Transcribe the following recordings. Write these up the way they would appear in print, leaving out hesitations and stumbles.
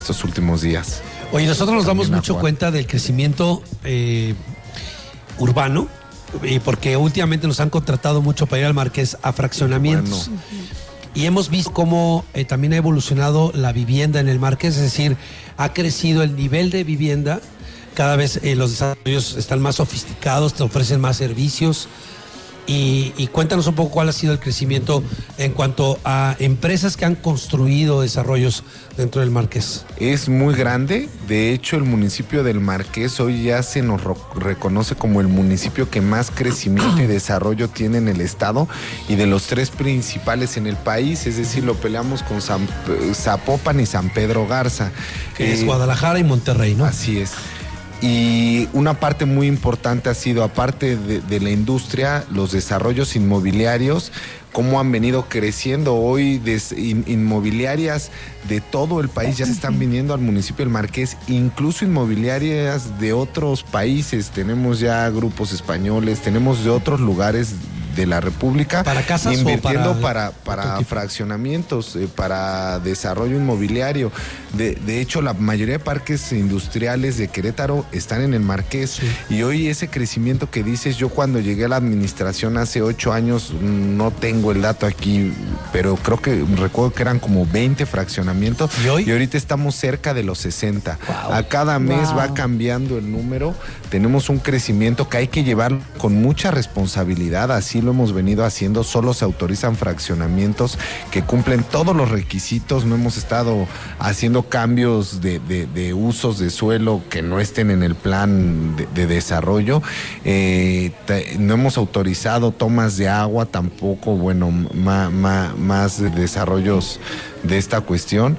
estos últimos días. Oye, nosotros nos damos mucho cuenta del crecimiento urbano, porque últimamente nos han contratado mucho para ir al Marqués a fraccionamientos. Bueno. Y hemos visto cómo también ha evolucionado la vivienda en el Marqués, es decir, ha crecido el nivel de vivienda, cada vez los desarrollos están más sofisticados, te ofrecen más servicios. Y cuéntanos un poco cuál ha sido el crecimiento en cuanto a empresas que han construido desarrollos dentro del Marqués. Es muy grande. De hecho, el municipio del Marqués hoy ya se nos reconoce como el municipio que más crecimiento y desarrollo tiene en el estado y de los 3 principales en el país. Es decir, lo peleamos con Zapopan y San Pedro Garza. Que es Guadalajara y Monterrey, ¿no? Así es. Y una parte muy importante ha sido, aparte de la industria, los desarrollos inmobiliarios, cómo han venido creciendo hoy inmobiliarias de todo el país, ya se están viniendo al municipio del Marqués, incluso inmobiliarias de otros países, tenemos ya grupos españoles, tenemos de otros lugares de la República, para casas invirtiendo para fraccionamientos, para desarrollo inmobiliario. De hecho, la mayoría de parques industriales de Querétaro están en el Marqués. Sí. Y hoy ese crecimiento que dices, yo cuando llegué a la administración hace 8 años, no tengo el dato aquí, pero recuerdo que eran como 20 fraccionamientos. ¿Y ahorita estamos cerca de los 60. Wow. A cada mes va cambiando el número. Tenemos un crecimiento que hay que llevar con mucha responsabilidad, así lo hemos venido haciendo. Solo se autorizan fraccionamientos que cumplen todos los requisitos. No hemos estado haciendo cambios de usos de suelo que no estén en el plan de desarrollo. No hemos autorizado tomas de agua tampoco, bueno, más desarrollos de esta cuestión.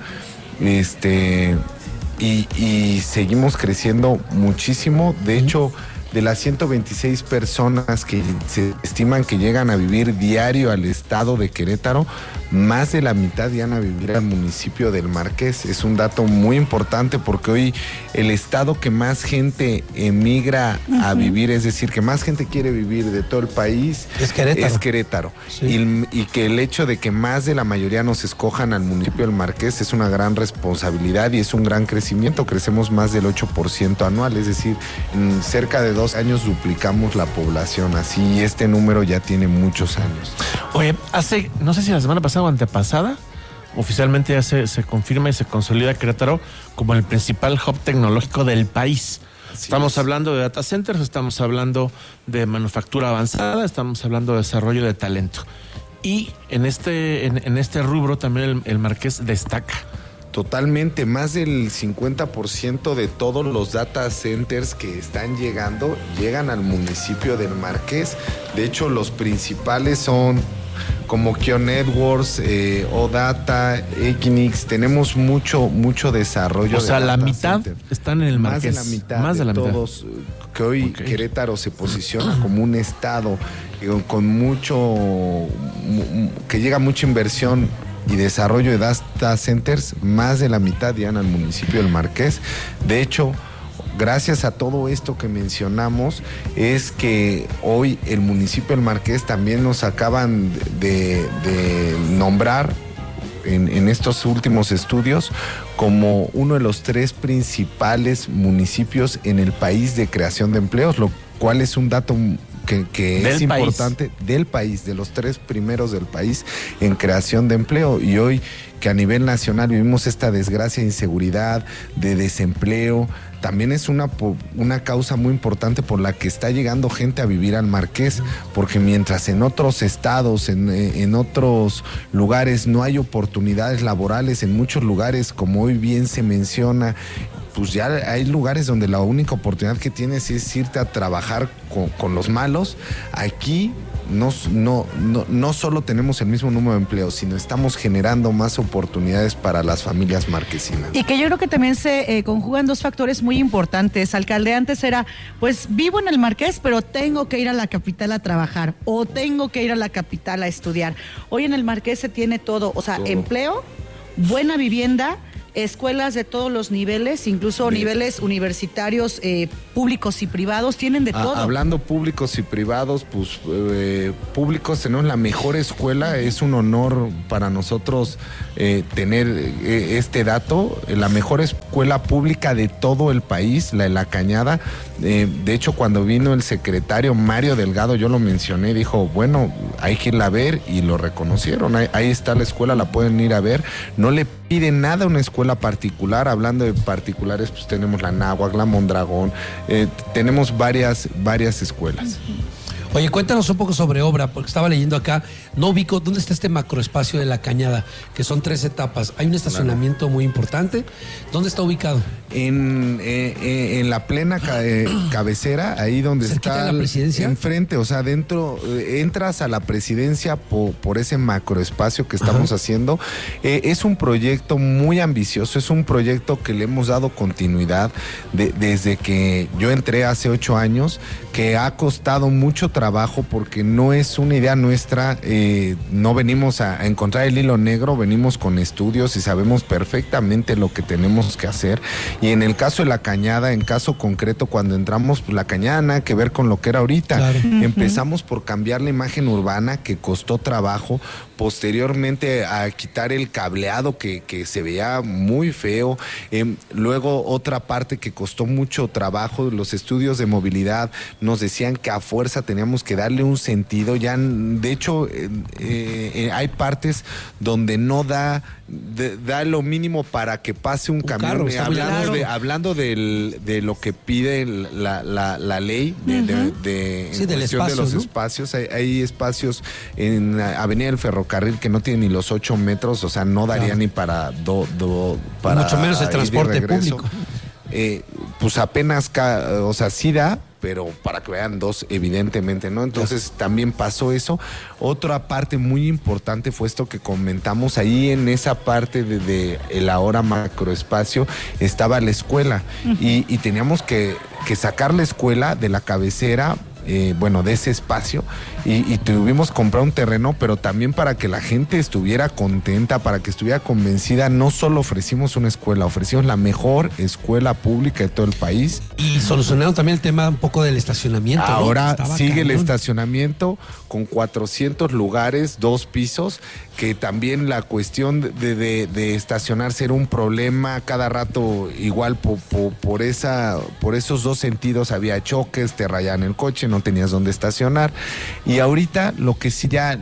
Y seguimos creciendo muchísimo. De hecho, de las 126 personas que se estiman que llegan a vivir diario al estado de Querétaro, más de la mitad llegan a vivir al municipio del Marqués. Es un dato muy importante porque hoy el estado que más gente emigra a vivir, es decir, que más gente quiere vivir de todo el país, es Querétaro. Sí. Y que el hecho de que más de la mayoría nos escojan al municipio del Marqués es una gran responsabilidad y es un gran crecimiento. Crecemos más del 8% anual, es decir, en cerca de 2 años duplicamos la población. Así este número ya tiene muchos años. Oye, no sé si la semana pasada o antepasada, oficialmente ya se confirma y se consolida Querétaro como el principal hub tecnológico del país. Estamos hablando de data centers, estamos hablando de manufactura avanzada, estamos hablando de desarrollo de talento. Y en este rubro también el Marqués destaca. Totalmente, más del 50% de todos los data centers que están llegan al municipio del Marqués. De hecho, los principales son como Kio Networks, OData, Equinix. Tenemos mucho desarrollo. O sea, la mitad están en el Marqués. Más de la mitad. Todos, que hoy Querétaro se posiciona como un estado con que llega mucha inversión y desarrollo de data centers. Más de la mitad llegan al municipio del Marqués. De hecho, gracias a todo esto que mencionamos, es que hoy el municipio del Marqués también nos acaban de nombrar en estos últimos estudios como uno de los 3 principales municipios en el país de creación de empleos, lo cual es un dato que es importante del país, de los 3 primeros del país en creación de empleo. Y hoy que a nivel nacional vivimos esta desgracia de inseguridad, de desempleo, también es una causa muy importante por la que está llegando gente a vivir al Marqués, porque mientras en otros estados, en otros lugares no hay oportunidades laborales, en muchos lugares, como hoy bien se menciona, pues ya hay lugares donde la única oportunidad que tienes es irte a trabajar con los malos. Aquí no solo tenemos el mismo número de empleos, sino estamos generando más oportunidades para las familias marquesinas. Y que yo creo que también se conjugan 2 factores muy importantes. Alcalde, antes era, pues vivo en el Marqués, pero tengo que ir a la capital a trabajar o tengo que ir a la capital a estudiar. Hoy en el Marqués se tiene todo, o sea, empleo, buena vivienda escuelas de todos los niveles, incluso niveles universitarios, públicos y privados, tienen de todo. Hablando públicos y privados, pues públicos tenemos la mejor escuela, es un honor para nosotros tener este dato, la mejor escuela pública de todo el país, la Cañada. De hecho, cuando vino el secretario Mario Delgado, yo lo mencioné, dijo, bueno, hay que irla a ver, y lo reconocieron. Ahí está la escuela, la pueden ir a ver. No le piden nada a una escuela particular. Hablando de particulares, pues tenemos la Náhuac, la Mondragón, tenemos varias escuelas. Oye, cuéntanos un poco sobre obra, porque estaba leyendo acá, no ubico, ¿dónde está este macroespacio de la Cañada? Que son 3 etapas. Hay un estacionamiento muy importante. ¿Dónde está ubicado? En la plena cabecera, ahí donde ¿cerquita está de la presidencia? enfrente, o sea, dentro, entras a la presidencia por ese macroespacio que estamos haciendo. Es un proyecto muy ambicioso, es un proyecto que le hemos dado continuidad desde que yo entré hace 8 años, que ha costado mucho trabajo porque no es una idea nuestra, no venimos a encontrar el hilo negro, venimos con estudios y sabemos perfectamente lo que tenemos que hacer. Y en el caso de la Cañada, en caso concreto, cuando entramos, pues la Cañada nada que ver con lo que era ahorita. Claro. Empezamos por cambiar la imagen urbana, que costó trabajo, posteriormente a quitar el cableado que se veía muy feo, luego otra parte que costó mucho trabajo, los estudios de movilidad nos decían que a fuerza teníamos que darle un sentido. Ya, de hecho, hay partes donde no da lo mínimo para que pase un camión. Carro, hablando de lo que pide la ley en del cuestión de los espacios, hay espacios en Avenida del Ferrocarril que no tienen ni los 8 metros, o sea, no daría ni para para mucho menos el transporte público. Pues apenas, o sea, sí da, pero para que vean 2, evidentemente, ¿no? Entonces también pasó eso. Otra parte muy importante fue esto que comentamos, ahí en esa parte de el ahora macroespacio estaba la escuela, y teníamos que sacar la escuela de la cabecera, de ese espacio, y tuvimos que comprar un terreno, pero también para que la gente estuviera contenta, para que estuviera convencida. No solo ofrecimos una escuela, ofrecimos la mejor escuela pública de todo el país. Y solucionaron también el tema un poco del estacionamiento. Ahora sigue el estacionamiento con 400 lugares, 2 pisos, que también la cuestión de estacionarse era un problema cada rato, igual por esos 2 sentidos había choques, te rayaban el coche, no tenías dónde estacionar. Y ahorita lo que sí ya,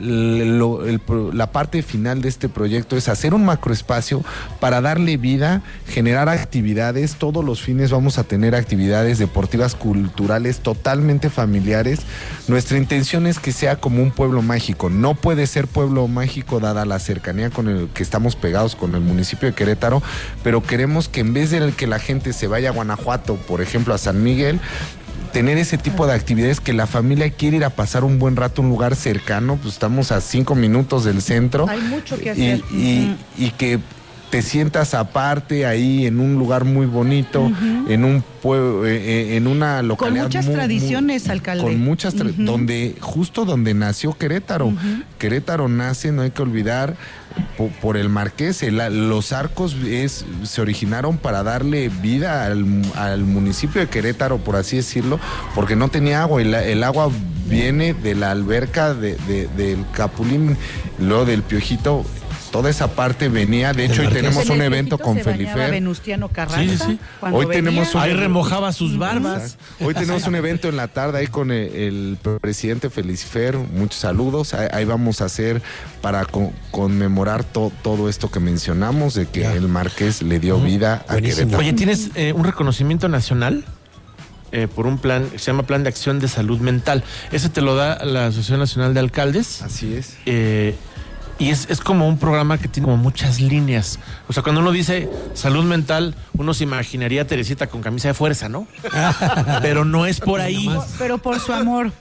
la parte final de este proyecto es hacer un macroespacio para darle vida, generar actividades. Todos los fines vamos a tener actividades deportivas, culturales, totalmente familiares. Nuestra intención es que sea como un pueblo mágico. No puede ser pueblo mágico dada la cercanía con el que estamos pegados con el municipio de Querétaro, pero queremos que en vez de que la gente se vaya a Guanajuato, por ejemplo, a San Miguel, tener ese tipo de actividades, que la familia quiere ir a pasar un buen rato a un lugar cercano. Pues estamos a 5 minutos del centro. Hay mucho que hacer. Y que te sientas aparte ahí en un lugar muy bonito, en un pueblo, en una localidad con muchas tradiciones, alcalde. Con muchas justo donde nació Querétaro. Querétaro nace, no hay que olvidar, por el Marqués. Los arcos se originaron para darle vida al municipio de Querétaro, por así decirlo, porque no tenía agua, y el agua viene de la alberca del Capulín, luego del Piojito. Toda esa parte venía, de hecho hoy tenemos un evento con Felifer. Venustiano Carranza. Sí. Hoy tenemos ahí remojaba sus barbas. Hoy tenemos un evento en la tarde ahí con el presidente Felifer. Muchos saludos. Ahí vamos a hacer para conmemorar todo esto que mencionamos, de que el Marqués le dio vida a Querétaro. Oye, ¿tienes un reconocimiento nacional? Por un plan que se llama Plan de Acción de Salud Mental. Ese te lo da la Asociación Nacional de Alcaldes. Así es. Y es como un programa que tiene como muchas líneas. O sea, cuando uno dice salud mental, uno se imaginaría a Teresita con camisa de fuerza, ¿no? Pero no es por ahí. Pero por su amor.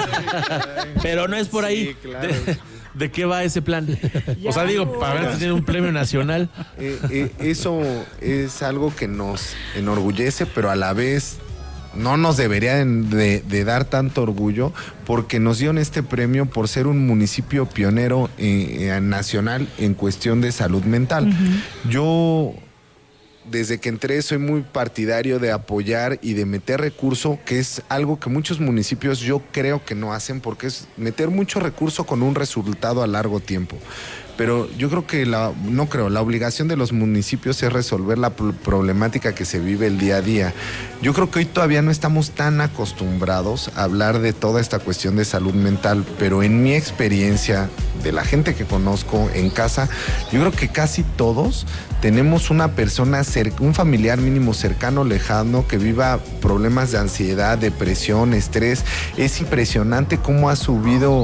Pero no es por ahí. Sí, claro. ¿De qué va ese plan? O sea, digo, para haber tenido un premio nacional. Eso es algo que nos enorgullece, pero a la vez no nos debería de dar tanto orgullo, porque nos dieron este premio por ser un municipio pionero nacional en cuestión de salud mental. Yo desde que entré soy muy partidario de apoyar y de meter recurso, que es algo que muchos municipios yo creo que no hacen, porque es meter mucho recurso con un resultado a largo tiempo. Pero yo creo que la obligación de los municipios es resolver la problemática que se vive el día a día. Yo creo que hoy todavía no estamos tan acostumbrados a hablar de toda esta cuestión de salud mental, pero en mi experiencia, de la gente que conozco en casa, yo creo que casi todos tenemos una persona, un familiar mínimo cercano, lejano, que viva problemas de ansiedad, depresión, estrés. Es impresionante cómo ha subido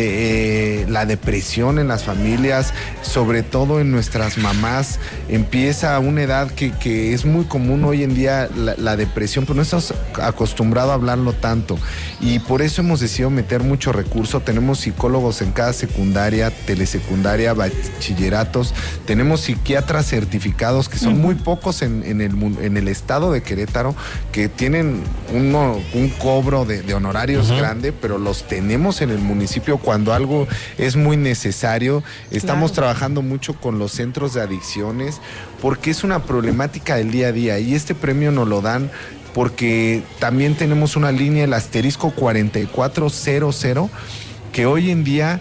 la depresión en las familias, sobre todo en nuestras mamás. Empieza a una edad que es muy común hoy en día la depresión, pero no estamos acostumbrados a hablarlo tanto. Y por eso hemos decidido meter mucho recurso. Tenemos psicólogos en cada secundaria, telesecundaria, bachilleratos. Tenemos psiquiatras certificados, que son muy pocos en el estado de Querétaro, que tienen un cobro de honorarios grande, pero los tenemos en el municipio cuando algo es muy necesario. Estamos trabajando mucho con los centros de adicciones, porque es una problemática del día a día, y este premio nos lo dan porque también tenemos una línea, el asterisco 4400, que hoy en día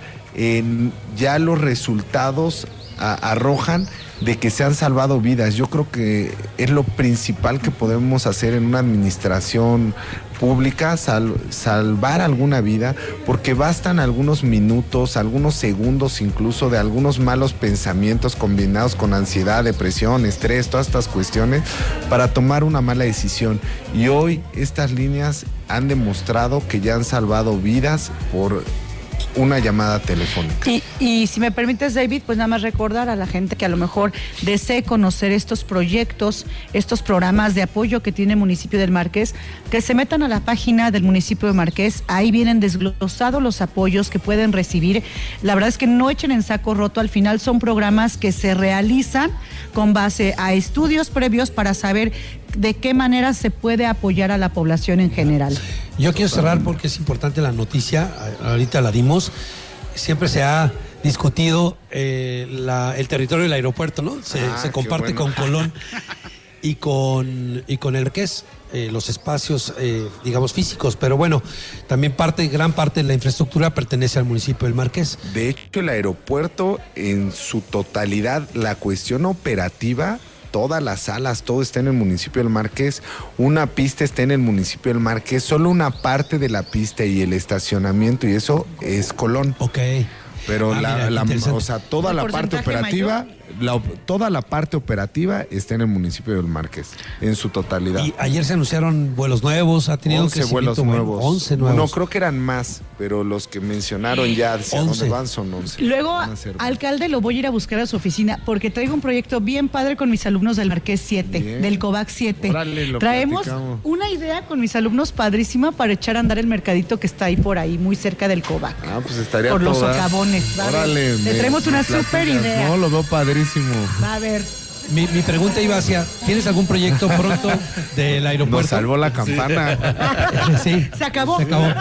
ya los resultados arrojan de que se han salvado vidas. Yo creo que es lo principal que podemos hacer en una administración pública, salvar alguna vida, porque bastan algunos minutos, algunos segundos incluso, de algunos malos pensamientos combinados con ansiedad, depresión, estrés, todas estas cuestiones, para tomar una mala decisión. Y hoy estas líneas han demostrado que ya han salvado vidas por una llamada telefónica. Y si me permites, David, pues nada más recordar a la gente que a lo mejor desee conocer estos proyectos, estos programas de apoyo que tiene el municipio del Marqués, que se metan a la página del municipio de Marqués. Ahí vienen desglosados los apoyos que pueden recibir. La verdad es que no echen en saco roto. Al final son programas que se realizan con base a estudios previos para saber de qué manera se puede apoyar a la población en general. Yo quiero cerrar porque es importante la noticia, ahorita la dimos. Siempre se ha discutido el territorio del aeropuerto, ¿no? Se comparte con Colón y con el Marqués, los espacios, digamos, físicos, pero bueno, también gran parte de la infraestructura pertenece al municipio del Marqués. De hecho, el aeropuerto en su totalidad, la cuestión operativa, todas las salas, todo está en el municipio del Marqués. Una pista está en el municipio del Marqués, solo una parte de la pista y el estacionamiento, y eso es Colón. Ok. Pero toda la parte operativa, toda la parte operativa está en el municipio del Marqués, en su totalidad. Y ayer se anunciaron vuelos nuevos, ha tenido 11 vuelos nuevos. 11 nuevos. No, creo que eran más, pero los que mencionaron ya hacia dónde van son 11. Luego, alcalde, lo voy a ir a buscar a su oficina, porque traigo un proyecto bien padre con mis alumnos del Marqués 7, del COVAC 7. Órale, traemos una idea con mis alumnos padrísima para echar a andar el mercadito que está ahí por ahí, muy cerca del COVAC. Pues estaría por toda. Los socavones. Órale, le traemos una súper idea. No, lo veo padrísimo. Va a ver. Mi pregunta iba hacia, ¿tienes algún proyecto pronto del aeropuerto? Nos salvó la campana. Sí. Se acabó.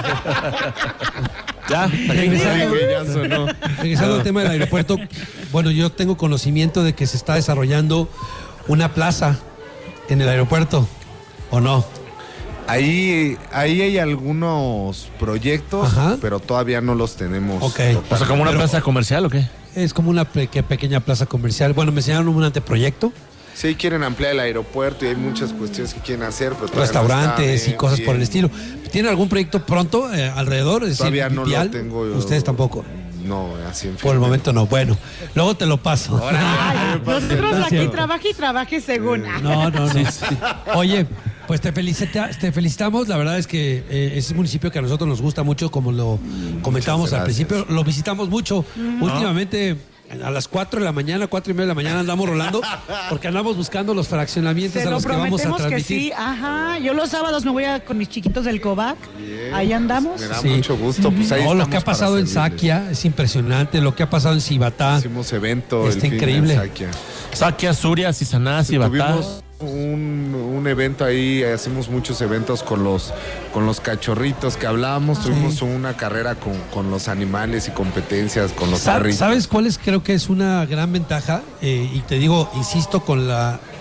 Ya, regresando al tema del aeropuerto, bueno, yo tengo conocimiento de que se está desarrollando una plaza en el aeropuerto, ¿o no? Ahí hay algunos proyectos, pero todavía no los tenemos. Okay. O sea, ¿como una plaza comercial o qué? Es como una pequeña plaza comercial. Bueno, me enseñaron un anteproyecto. Sí, quieren ampliar el aeropuerto y hay muchas cuestiones que quieren hacer, pero restaurantes y cosas por el estilo. ¿Tienen algún proyecto pronto alrededor? Es todavía decir, no lo tengo yo. ¿Ustedes tampoco? No, así en fin. Por el momento no. Bueno, luego te lo paso. Nosotros aquí trabaje según. No. Sí. Oye, pues te felicitamos. La verdad es que es un municipio que a nosotros nos gusta mucho, como lo comentábamos al principio. Lo visitamos mucho. Últimamente, a las 4 de la mañana, 4:30 de la mañana andamos rolando, porque andamos buscando los fraccionamientos a los que vamos a transmitir. Que sí, yo los sábados me voy con mis chiquitos del COVAC. Ahí andamos. Me da mucho gusto. Pues ahí lo que ha pasado en Saquia es impresionante. Lo que ha pasado en Cibatá. Hicimos evento. Está increíble. Saquia, Suria, Cizaná, Cibatá. Tuvimos un evento ahí, hacemos muchos eventos con los cachorritos que hablábamos. Tuvimos una carrera con los animales y competencias con los perritos. ¿Sabes cuál es? Creo que es una gran ventaja, y te digo, insisto, con la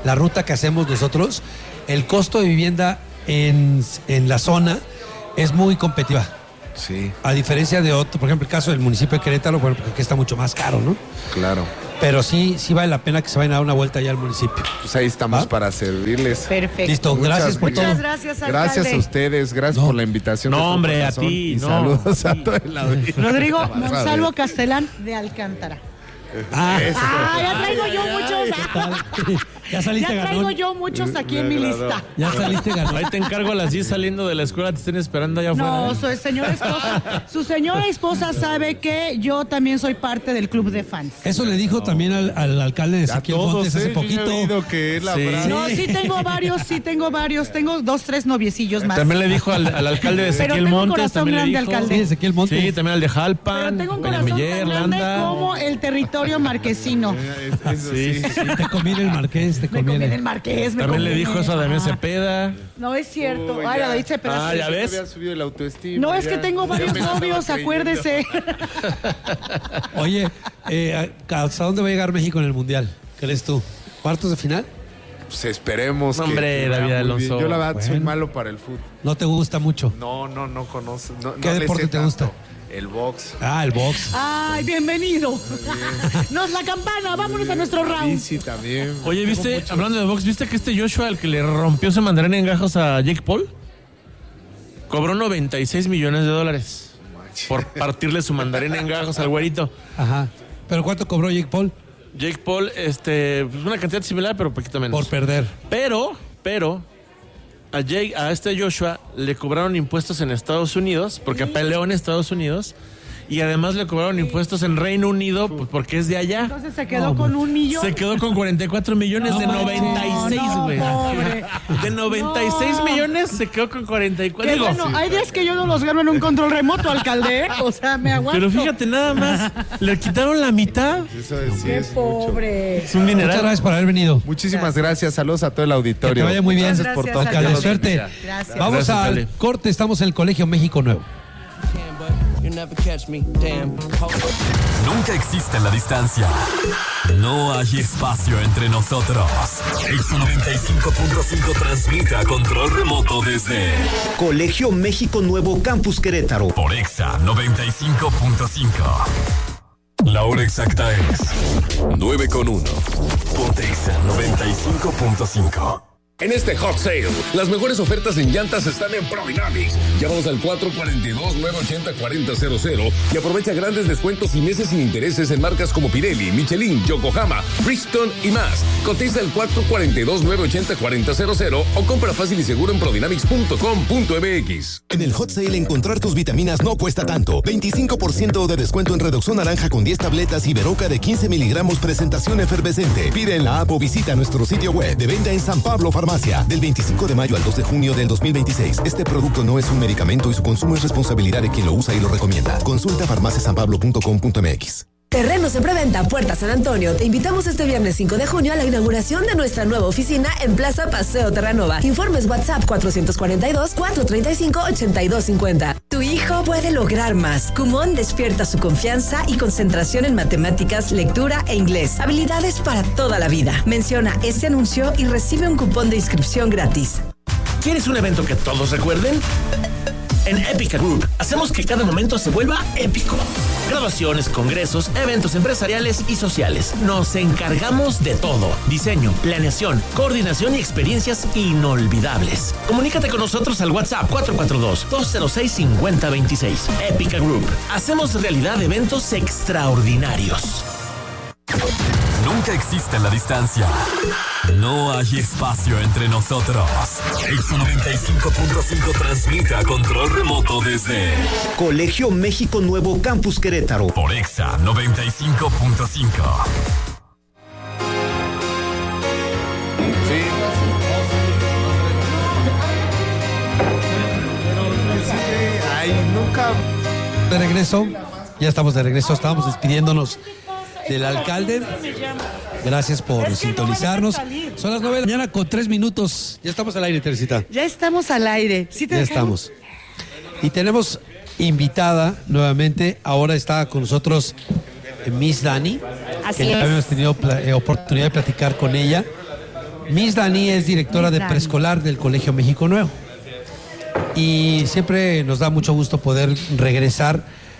la ruta que hacemos nosotros, el costo de vivienda en la zona es muy competitiva. Sí. A diferencia de otro, por ejemplo, el caso del municipio de Querétaro, bueno, porque aquí está mucho más caro, ¿no? Claro. Pero sí vale la pena que se vayan a dar una vuelta allá al municipio. Pues ahí estamos para servirles. Perfecto. Listo, gracias por todo. Muchas gracias, alcalde. Gracias a ustedes, gracias por la invitación. No, de todo hombre, corazón, a ti, y no. saludos a todo el auditorio. Rodrigo Monsalvo Castelán de Alcántara. Ya traigo yo muchos. Ya saliste Ya traigo ganón. yo muchos aquí en mi lista. Ya saliste ganón. Ahí te encargo a las 10 saliendo de la escuela, te estén esperando allá afuera. No, su señora esposa sabe que yo también soy parte del club de fans. Eso le dijo también al alcalde de A Ezequiel todos, Montes hace yo poquito. he oído que es la Sí. verdad. No, sí tengo varios. Tengo 2-3 noviecillos más. También le dijo al alcalde de Pero Ezequiel tengo un Montes, corazón también le grande, dijo. alcalde. Sí, Ezequiel Montes. Sí, también al de Pero Jalpan, tengo un corazón Peñamiller, tan grande Landa. como el territorio marquesino. Eso Sí. sí. Te conviene el Marqués, te Me conviene conviene. el Marqués. me También le conviene. dijo eso a Damián Ah, Cepeda. No es cierto. Uy, Ay, ya. la dice, pero Ah, sí. ya ves. Me había subido el autoestima. No, es que ya. tengo Ya varios me la estaba novios, creyendo. acuérdese. Oye, ¿hasta dónde va a llegar México en el Mundial? ¿Crees tú? ¿Cuartos de final? Pues esperemos. Hombre, que David vaya muy Alonso. bien. Yo la verdad soy Bueno. malo para el fútbol. ¿No te gusta mucho? No conozco. No, ¿Qué no le deporte sé te gusta? tanto. El box. Ah, el box. Ay, bienvenido. Nos la campana, vámonos a nuestro round. Sí, también. Oye, ¿viste? Hablando de box, ¿viste que este Joshua, el que le rompió su mandarín en gajos a Jake Paul, cobró $96 millones por partirle su mandarín en gajos al güerito? Ajá. ¿Pero cuánto cobró Jake Paul? Jake Paul, pues una cantidad similar, pero un poquito menos. Por perder. Pero, a este Joshua le cobraron impuestos en Estados Unidos, porque peleó en Estados Unidos, y además le cobraron impuestos en Reino Unido, pues porque es de allá. Entonces se quedó con $1 millón. Se quedó con 44 millones de 96, güey. pobre. De 96 millones se quedó con 44. Qué Digo, bueno, hay días que yo no los gano en un control remoto, alcalde. O sea, me aguanto. pero fíjate nada más, le quitaron la mitad. Eso es, sí, Qué es mucho. pobre. Es un Muchas dineral. gracias por haber venido. Muchísimas gracias. Saludos a todo el auditorio. Que te vaya muy bien. Gracias por todo. Alcalde, Dios los suerte. bendiga. Gracias. Vamos Gracias, al alcalde. corte. Estamos en el Colegio México Nuevo. Nunca existe la distancia. No hay espacio entre nosotros. Exa 95.5 transmite a control remoto desde Colegio México Nuevo Campus Querétaro. por Exa 95.5. La hora exacta es 9:01. Ponte Exa 95.5. En este hot sale, las mejores ofertas en llantas están en Prodynamics. Llámanos al 442-980-4000 y aprovecha grandes descuentos y meses sin intereses en marcas como Pirelli, Michelin, Yokohama, Bridgestone y más. Cotiza al 442-980-4000 o compra fácil y seguro en prodynamics.com.mx. En el Hot Sale encontrar tus vitaminas no cuesta tanto. 25% de descuento en Redoxon Naranja con 10 tabletas y Veroca de 15 miligramos presentación efervescente. Pide en la app o visita nuestro sitio web de venta en San Pablo Farmacia. Del 25 de mayo al 2 de junio del 2026. Este producto no es un medicamento y su consumo es responsabilidad de quien lo usa y lo recomienda. Consulta farmaciasanpablo.com.mx. Terrenos en preventa Puerta San Antonio. Te invitamos este viernes 5 de junio a la inauguración de nuestra nueva oficina en Plaza Paseo Terranova. Informes WhatsApp 442-435-8250. Tu hijo puede lograr más. Kumon despierta su confianza y concentración en matemáticas, lectura e inglés. Habilidades para toda la vida. Menciona este anuncio y recibe un cupón de inscripción gratis. ¿Quieres un evento que todos recuerden? En Épica Group hacemos que cada momento se vuelva épico. Graduaciones, congresos, eventos empresariales y sociales. Nos encargamos de todo. Diseño, planeación, coordinación y experiencias inolvidables. Comunícate con nosotros al WhatsApp 442-206-5026. Épica Group. Hacemos realidad eventos extraordinarios. Nunca existe la distancia. No hay espacio entre nosotros. Exa 95.5 transmite a control remoto desde Colegio México Nuevo Campus Querétaro. por Exa 95.5. Ay, nunca. De regreso. Ya estamos de regreso. Estábamos despidiéndonos del alcalde. Gracias por sintonizarnos. Son las 9 de la mañana con 3 minutos. Ya estamos al aire, Teresita. Ya estamos al aire. ¿Sí te Ya dejamos? estamos. Y tenemos invitada nuevamente. Ahora está con nosotros Miss Dani. Así que ya es. habíamos tenido oportunidad de platicar con ella. Miss Dani es directora de preescolar del Colegio México Nuevo. Y siempre nos da mucho gusto poder regresar.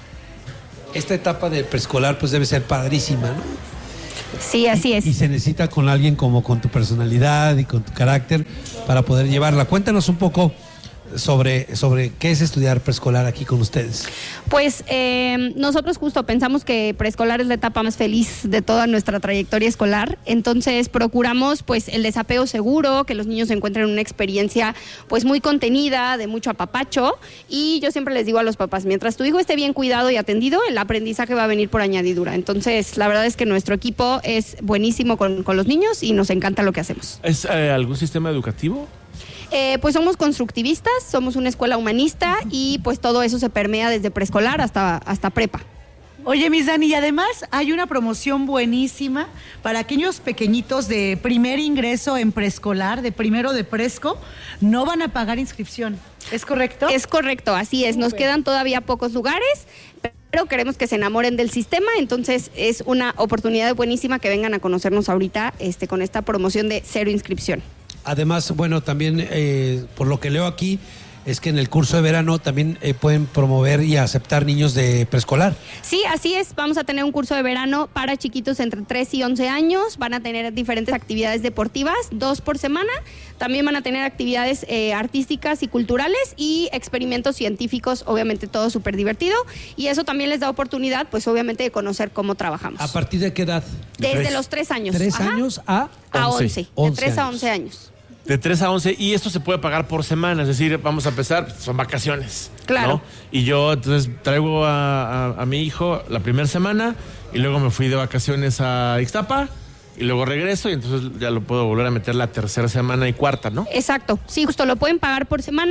Esta etapa del preescolar pues debe ser padrísima, ¿no? Sí, así es. Y se necesita con alguien como con tu personalidad y con tu carácter para poder llevarla. Cuéntanos un poco sobre qué es estudiar preescolar aquí con ustedes. Pues nosotros justo pensamos que preescolar es la etapa más feliz de toda nuestra trayectoria escolar, entonces procuramos pues el desapego seguro, que los niños encuentren una experiencia pues muy contenida, de mucho apapacho, y yo siempre les digo a los papás, mientras tu hijo esté bien cuidado y atendido, el aprendizaje va a venir por añadidura. Entonces la verdad es que nuestro equipo es buenísimo con los niños y nos encanta lo que hacemos. ¿Es algún sistema educativo? Pues somos constructivistas, somos una escuela humanista y pues todo eso se permea desde preescolar hasta prepa. Oye, Miss Dani, y además hay una promoción buenísima para aquellos pequeñitos de primer ingreso en preescolar, de primero de presco, no van a pagar inscripción. ¿Es correcto? Es correcto, así es. Nos quedan todavía pocos lugares, pero queremos que se enamoren del sistema, entonces es una oportunidad buenísima que vengan a conocernos ahorita con esta promoción de 0 inscripción. Además, bueno, también por lo que leo aquí, es que en el curso de verano también pueden promover y aceptar niños de preescolar. Sí, así es. Vamos a tener un curso de verano para chiquitos entre 3 y 11 años. Van a tener diferentes actividades deportivas, 2 por semana. También van a tener actividades artísticas y culturales y experimentos científicos, obviamente todo súper divertido. Y eso también les da oportunidad, pues obviamente, de conocer cómo trabajamos. ¿A partir de qué edad? Desde los 3 años. 3 años a 11. De 3 a 11 años. De 3 a 11, y esto se puede pagar por semana, es decir, vamos a empezar, son vacaciones. Claro. ¿no? Y yo entonces traigo a mi hijo la primera semana y luego me fui de vacaciones a Ixtapa y luego regreso y entonces ya lo puedo volver a meter la tercera semana y cuarta, ¿no? Exacto, sí, justo lo pueden pagar por semana.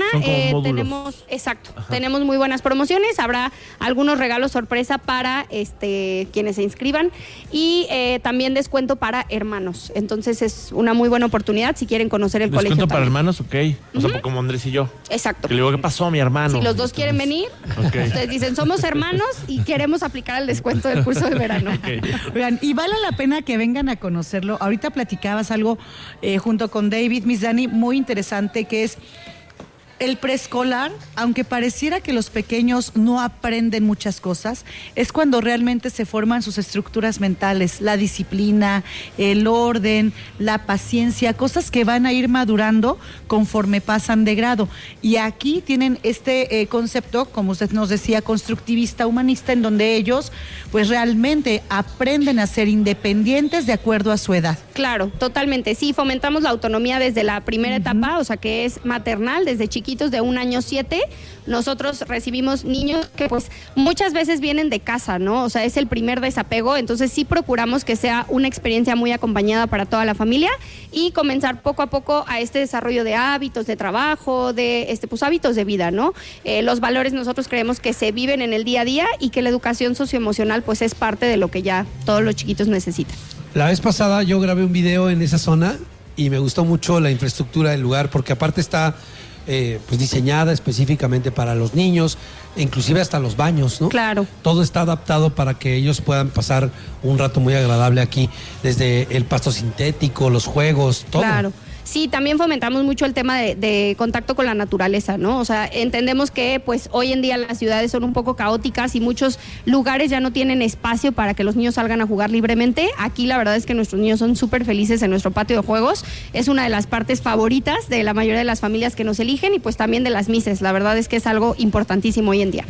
Tenemos muy buenas promociones, habrá algunos regalos sorpresa para quienes se inscriban y también descuento para hermanos. Entonces es una muy buena oportunidad si quieren conocer el colegio. ¿Descuento para también. Hermanos? Ok. O sea, como Andrés y yo. Exacto. Que le digo, ¿qué pasó, mi hermano? Si los dos quieren venir, ustedes dicen, somos hermanos y queremos aplicar el descuento del curso de verano. Oigan, y vale la pena que vengan a conocerlo. Ahorita platicabas algo junto con David, Miss Dani, muy interesante, que es el preescolar, aunque pareciera que los pequeños no aprenden muchas cosas, es cuando realmente se forman sus estructuras mentales, la disciplina, el orden, la paciencia, cosas que van a ir madurando conforme pasan de grado. Y aquí tienen este concepto, como usted nos decía, constructivista, humanista, en donde ellos pues realmente aprenden a ser independientes de acuerdo a su edad. Claro, totalmente. Sí, fomentamos la autonomía desde la primera etapa, o sea, que es maternal, desde chiquitos de 1 año 7. Nosotros recibimos niños que pues muchas veces vienen de casa, ¿no? O sea, es el primer desapego, entonces sí procuramos que sea una experiencia muy acompañada para toda la familia y comenzar poco a poco a este desarrollo de hábitos de trabajo, de pues hábitos de vida, ¿no? Los valores nosotros creemos que se viven en el día a día y que la educación socioemocional pues es parte de lo que ya todos los chiquitos necesitan. La vez pasada yo grabé un video en esa zona y me gustó mucho la infraestructura del lugar porque aparte está pues diseñada específicamente para los niños, inclusive hasta los baños, ¿no? Claro. Todo está adaptado para que ellos puedan pasar un rato muy agradable aquí, desde el pasto sintético, los juegos, todo. Claro. Sí, también fomentamos mucho el tema de contacto con la naturaleza, ¿no? O sea, entendemos que pues hoy en día las ciudades son un poco caóticas y muchos lugares ya no tienen espacio para que los niños salgan a jugar libremente. Aquí la verdad es que nuestros niños son súper felices en nuestro patio de juegos. Es una de las partes favoritas de la mayoría de las familias que nos eligen y pues también de las mises. La verdad es que es algo importantísimo hoy en día.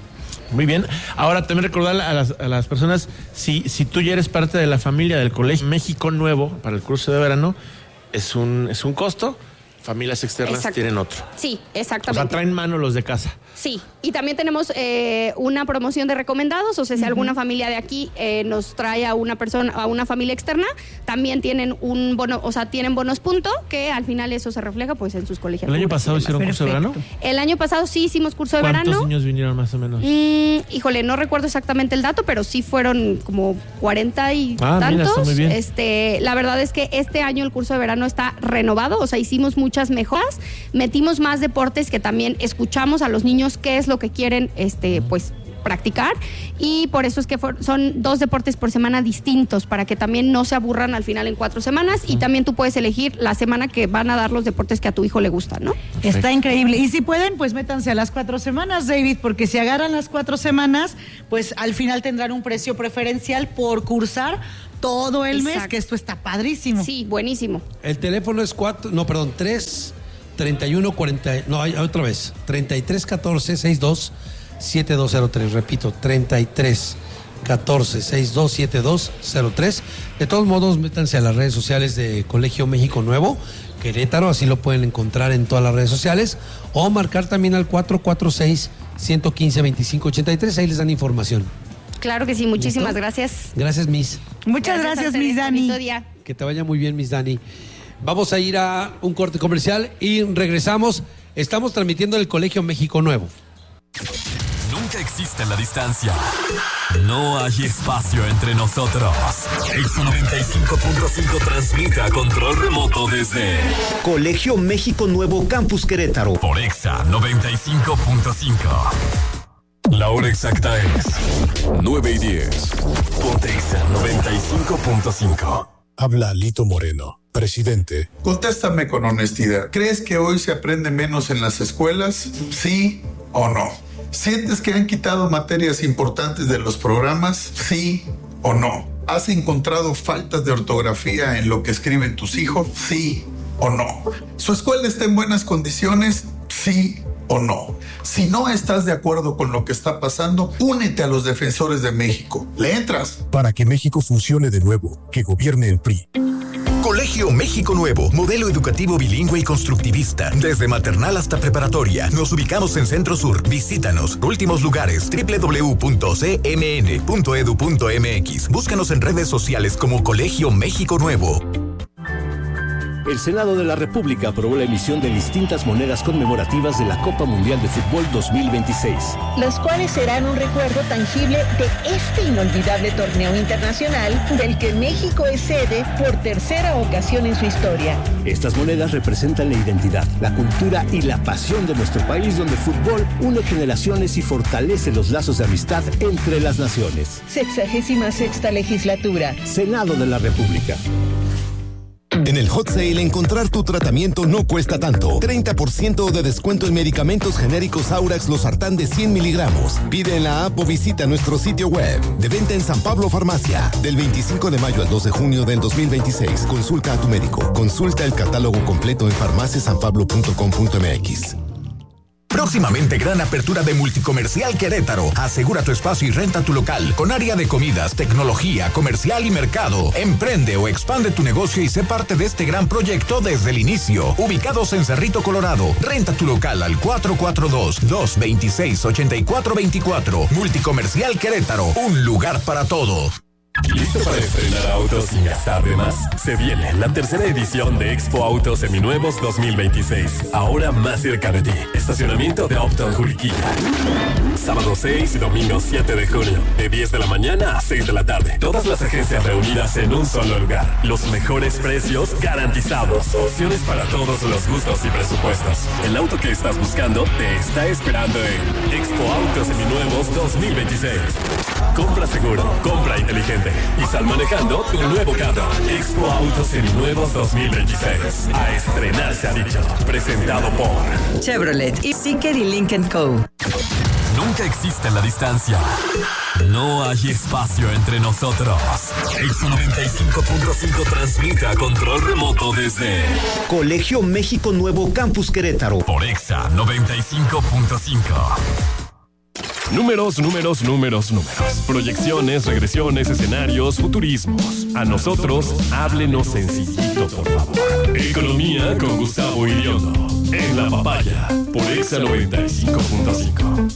Muy bien. Ahora también recordar a las personas, si tú ya eres parte de la familia del Colegio México Nuevo para el curso de verano, es un costo, familias externas tienen otro. Sí, exactamente. O sea, traen mano los de casa. Sí, y también tenemos una promoción de recomendados, o sea, si alguna familia de aquí nos trae a una persona, a una familia externa, también tienen un bono, o sea, tienen bonos punto, que al final eso se refleja pues en sus colegios. ¿El año pasado hicieron curso de verano? El año pasado sí hicimos curso de verano. ¿Cuántos niños vinieron más o menos? Híjole, no recuerdo exactamente el dato, pero sí fueron como 40 y tantos. Mira, está muy bien. La verdad es que este año el curso de verano está renovado, o sea, hicimos muchas mejoras, metimos más deportes que también escuchamos a los niños qué es lo que quieren pues practicar, y por eso es que son 2 deportes por semana distintos, para que también no se aburran al final en 4 semanas, y también tú puedes elegir la semana que van a dar los deportes que a tu hijo le gustan, ¿no? Está increíble. Y si pueden, pues métanse a las 4 semanas, David, porque si agarran las 4 semanas, pues al final tendrán un precio preferencial por cursar todo el mes, que esto está padrísimo. Sí, buenísimo. El teléfono es 33 14 62 7203. Repito, 33 14 62 7203. De todos modos, métanse a las redes sociales de Colegio México Nuevo Querétaro, así lo pueden encontrar en todas las redes sociales, o marcar también al 446 115 2583. Ahí les dan información. Claro que sí, muchísimas gracias. Gracias, Miss. Muchas gracias, Miss Dani. Que te vaya muy bien, Miss Dani. Vamos a ir a un corte comercial y regresamos. Estamos transmitiendo el Colegio México Nuevo. Nunca existe la distancia. No hay espacio entre nosotros. Exa 95.5 transmite a control remoto desde Colegio México Nuevo Campus Querétaro. Por Exa 95.5. La hora exacta es 9:10. Ponte Exa 95.5. Habla Lito Moreno, presidente. Contéstame con honestidad. ¿Crees que hoy se aprende menos en las escuelas? ¿Sí o no? ¿Sientes que han quitado materias importantes de los programas? ¿Sí o no? ¿Has encontrado faltas de ortografía en lo que escriben tus hijos? ¿Sí o no? ¿Su escuela está en buenas condiciones? ¿Sí o no? Si no estás de acuerdo con lo que está pasando, únete a los defensores de México. ¿Le entras? Para que México funcione de nuevo, que gobierne el PRI. Colegio México Nuevo, modelo educativo bilingüe y constructivista, desde maternal hasta preparatoria. Nos ubicamos en Centro Sur. Visítanos. Últimos lugares, www.cmn.edu.mx. Búscanos en redes sociales como Colegio México Nuevo. El Senado de la República aprobó la emisión de distintas monedas conmemorativas de la Copa Mundial de Fútbol 2026. Las cuales serán un recuerdo tangible de este inolvidable torneo internacional del que México es sede por tercera ocasión en su historia. Estas monedas representan la identidad, la cultura y la pasión de nuestro país, donde el fútbol une generaciones y fortalece los lazos de amistad entre las naciones. 66ª legislatura. Senado de la República. En el Hot Sale, encontrar tu tratamiento no cuesta tanto. 30% de descuento en medicamentos genéricos Aurax Losartán de 100 miligramos. Pide en la app o visita nuestro sitio web. De venta en San Pablo Farmacia. Del 25 de mayo al 2 de junio del 2026. Consulta a tu médico. Consulta el catálogo completo en farmaciasanpablo.com.mx. Próximamente gran apertura de Multicomercial Querétaro. Asegura tu espacio y renta tu local con área de comidas, tecnología, comercial y mercado. Emprende o expande tu negocio y sé parte de este gran proyecto desde el inicio. Ubicados en Cerrito, Colorado. Renta tu local al 442-226-8424. Multicomercial Querétaro. Un lugar para todo. ¿Listo para estrenar autos sin gastar de más? Se viene la tercera edición de Expo Autos Seminuevos 2026. Ahora más cerca de ti. Estacionamiento de Uptown Juriquilla. Sábado 6 y domingo 7 de junio. De 10 de la mañana a 6 de la tarde. Todas las agencias reunidas en un solo lugar. Los mejores precios garantizados. Opciones para todos los gustos y presupuestos. El auto que estás buscando te está esperando en Expo Autos Seminuevos 2026. Compra seguro, compra inteligente y sal manejando tu nuevo carro. Expo Autos Seminuevos 2026. A estrenar se ha dicho. Presentado por Chevrolet y Seeker y Lincoln Co. Nunca existe la distancia. No hay espacio entre nosotros. Exa 95.5 transmite a control remoto desde Colegio México Nuevo Campus Querétaro. Por Exa 95.5. Números. Proyecciones, regresiones, escenarios, futurismos. A nosotros, háblenos sencillito, por favor. Economía con Gustavo Iriondo. En La Papaya, por Exa 95.5.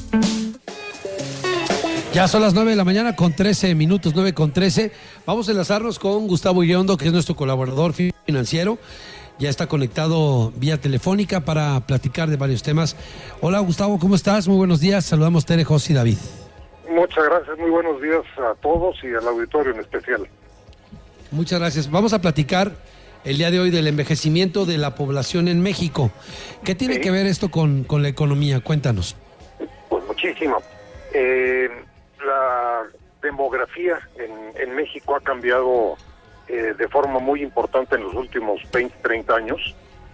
Ya son las 9 de la mañana con 13 minutos, 9:13. Vamos a enlazarnos con Gustavo Iriondo, que es nuestro colaborador financiero. Ya está conectado vía telefónica para platicar de varios temas. Hola, Gustavo, ¿cómo estás? Muy buenos días. Saludamos Tere, José y David. Muchas gracias, muy buenos días a todos y al auditorio en especial. Muchas gracias. Vamos a platicar el día de hoy del envejecimiento de la población en México. ¿Qué tiene que ver esto con la economía? Cuéntanos. Pues muchísimo. La demografía en México ha cambiado de forma muy importante en los últimos 20, 30 años.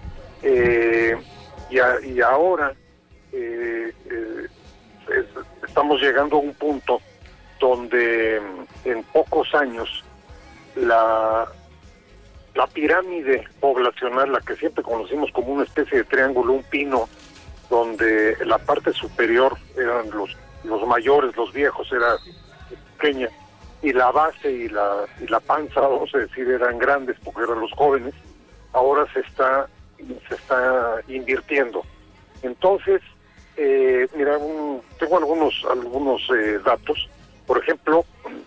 Y ahora estamos llegando a un punto donde en pocos años la pirámide poblacional, la que siempre conocimos como una especie de triángulo, un pino, donde la parte superior eran los mayores, los viejos, era pequeña, y la base y la panza, vamos a decir, eran grandes porque eran los jóvenes. Ahora se está invirtiendo. Entonces, mira, tengo algunos datos. Por ejemplo,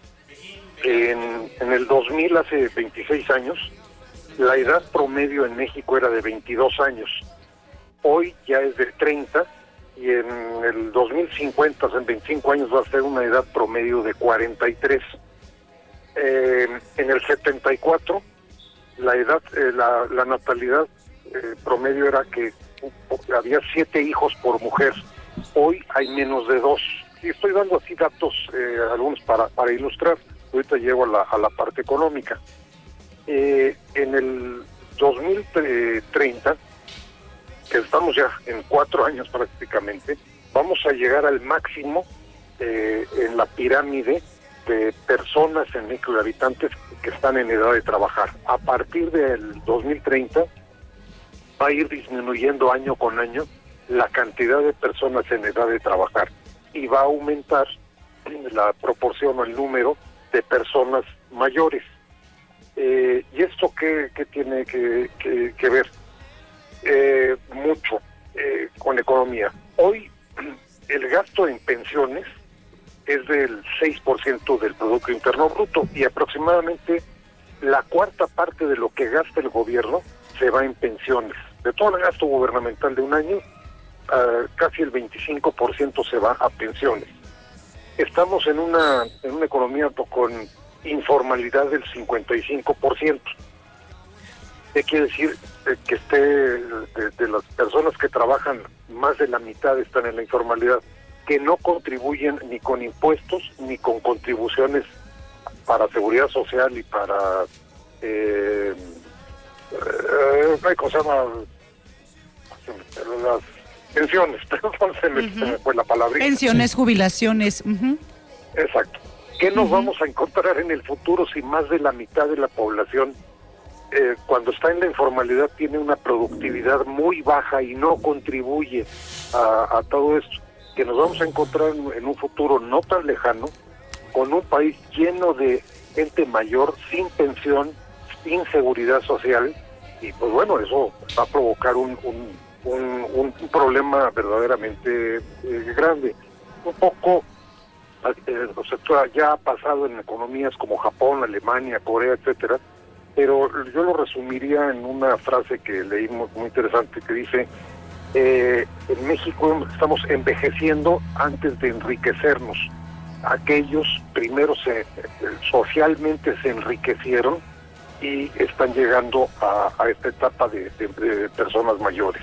en el 2000, hace 26 años, la edad promedio en México era de 22 años. Hoy ya es de 30, y en el 2050, o sea, en 25 años, va a ser una edad promedio de 43. En el 74, la edad, la natalidad promedio era que había 7 hijos por mujer. Hoy hay menos de 2. Y estoy dando así datos, algunos para ilustrar. Ahorita llego a la parte económica. En el 2030, que estamos ya en 4 años prácticamente, vamos a llegar al máximo en la pirámide de personas en México, de habitantes que están en edad de trabajar. A partir del 2030 va a ir disminuyendo año con año la cantidad de personas en edad de trabajar, y va a aumentar la proporción o el número de personas mayores. ¿Y esto qué tiene que ver? Mucho con economía. Hoy el gasto en pensiones es del 6% del Producto Interno Bruto, y aproximadamente la cuarta parte de lo que gasta el gobierno se va en pensiones. De todo el gasto gubernamental de un año, casi el 25% se va a pensiones. Estamos en una economía con informalidad del 55%. ¿Qué quiere decir? Que de las personas que trabajan, más de la mitad están en la informalidad, que no contribuyen ni con impuestos ni con contribuciones para seguridad social y para ¿cómo se llama? Las pensiones, perdón, se me fue la palabra. Pensiones, jubilaciones. Exacto. ¿Qué nos vamos a encontrar en el futuro si más de la mitad de la población, cuando está en la informalidad, tiene una productividad muy baja y no contribuye a todo esto? Que nos vamos a encontrar en un futuro no tan lejano con un país lleno de gente mayor, sin pensión, sin seguridad social, y pues bueno, eso va a provocar un problema verdaderamente grande. Un poco, o sea, ya ha pasado en economías como Japón, Alemania, Corea, etcétera, pero yo lo resumiría en una frase que leímos muy interesante que dice: en México estamos envejeciendo antes de enriquecernos. Aquellos primero socialmente se enriquecieron y están llegando a esta etapa de personas mayores.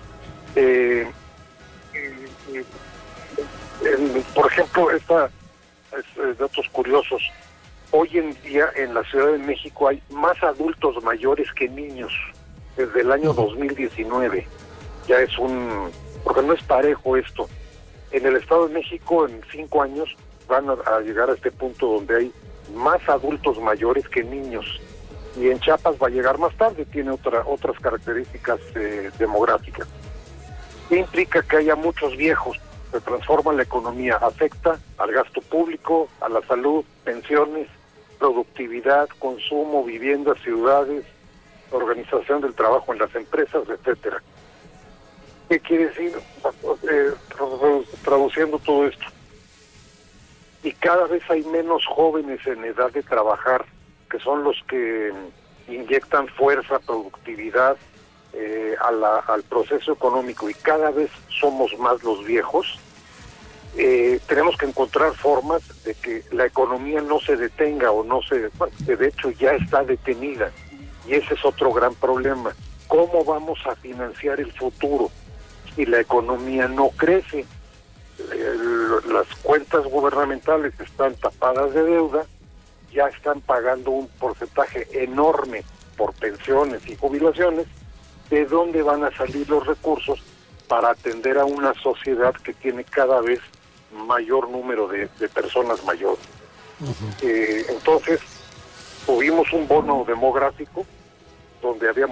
Por ejemplo, datos curiosos. Hoy en día en la Ciudad de México hay más adultos mayores que niños desde el año 2019. Ya es porque no es parejo esto. En el Estado de México en 5 años van a llegar a este punto donde hay más adultos mayores que niños, y en Chiapas va a llegar más tarde, tiene otras características demográficas. ¿Qué implica que haya muchos viejos? Se transforma la economía, afecta al gasto público, a la salud, pensiones, productividad, consumo, viviendas, ciudades, organización del trabajo en las empresas, etcétera. ¿Qué quiere decir? Traduciendo todo esto. Y cada vez hay menos jóvenes en edad de trabajar, que son los que inyectan fuerza, productividad al proceso económico, y cada vez somos más los viejos. Tenemos que encontrar formas de que la economía no se detenga de hecho ya está detenida, y ese es otro gran problema. ¿Cómo vamos a financiar el futuro si la economía no crece? las cuentas gubernamentales están tapadas de deuda, ya están pagando un porcentaje enorme por pensiones y jubilaciones. ¿De dónde van a salir los recursos para atender a una sociedad que tiene cada vez mayor número de personas mayores? Entonces, tuvimos un bono demográfico donde había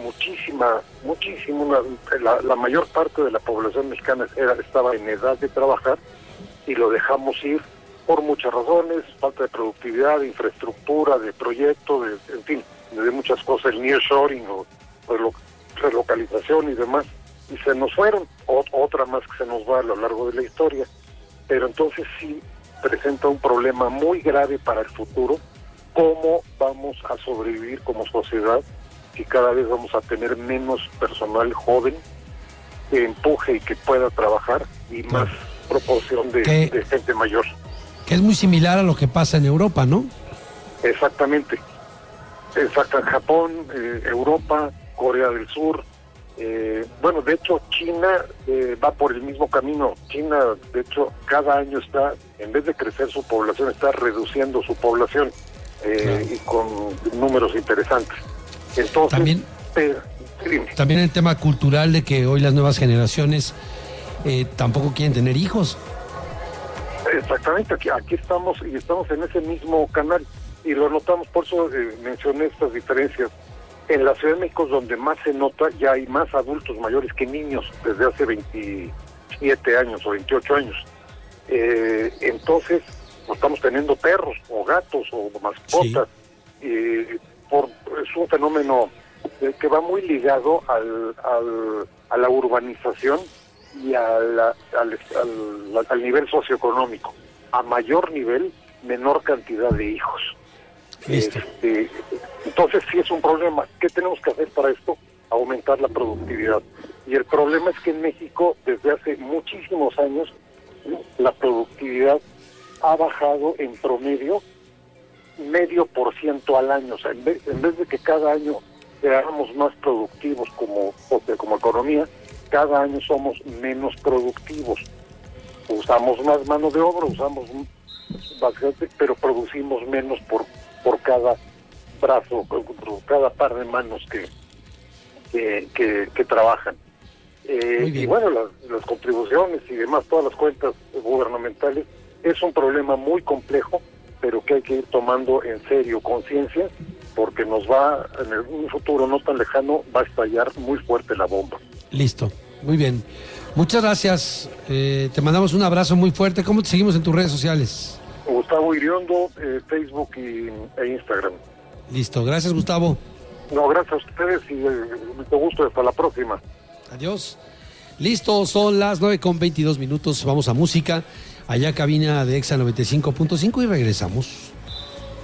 la mayor parte de la población mexicana estaba en edad de trabajar, y lo dejamos ir por muchas razones: falta de productividad, de infraestructura, de proyectos, en fin, de muchas cosas, el nearshoring o relocalización y demás, y se nos fueron. Otra más que se nos va a lo largo de la historia. Pero entonces sí presenta un problema muy grave para el futuro: cómo vamos a sobrevivir como sociedad si cada vez vamos a tener menos personal joven que empuje y que pueda trabajar, y más proporción de gente mayor. Que es muy similar a lo que pasa en Europa, ¿no? Exactamente. Exacto, en Japón, Europa, Corea del Sur. Bueno, de hecho, China va por el mismo camino. China, de hecho, cada año está, en vez de crecer su población, está reduciendo su población, y con números interesantes. Entonces, también el tema cultural de que hoy las nuevas generaciones tampoco quieren tener hijos. Exactamente, aquí estamos, y estamos en ese mismo canal, y lo notamos. Por eso mencioné estas diferencias. En la Ciudad de México, donde más se nota, ya hay más adultos mayores que niños desde hace 27 años o 28 años. Entonces, estamos teniendo perros o gatos o mascotas. Es un fenómeno que va muy ligado a la urbanización y al nivel socioeconómico. A mayor nivel, menor cantidad de hijos. Entonces sí es un problema. ¿Qué tenemos que hacer para esto? Aumentar la productividad. Y el problema es que en México, desde hace muchísimos años, la productividad ha bajado en promedio 0,5% al año. O sea, en vez de que cada año seamos más productivos como economía, cada año somos menos productivos. Usamos más mano de obra, usamos bastante, pero producimos menos por cada brazo, por cada par de manos que trabajan. Y bueno, las contribuciones y demás, todas las cuentas gubernamentales, es un problema muy complejo, pero que hay que ir tomando en serio conciencia, porque nos va, en un futuro no tan lejano, va a estallar muy fuerte la bomba. Listo, muy bien. Muchas gracias. Te mandamos un abrazo muy fuerte. ¿Cómo te seguimos en tus redes sociales? Gustavo Iriondo, Facebook e Instagram. Listo, gracias, Gustavo. No, gracias a ustedes y mucho gusto. Hasta la próxima. Adiós. Listo, son las 9:22. Vamos a música. Allá cabina de Exa 95.5 y regresamos.